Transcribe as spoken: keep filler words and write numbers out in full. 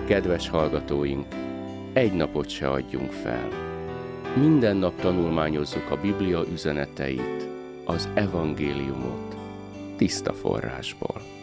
Kedves hallgatóink, egy napot se adjunk fel. Minden nap tanulmányozzuk a Biblia üzeneteit, az evangéliumot tiszta forrásból.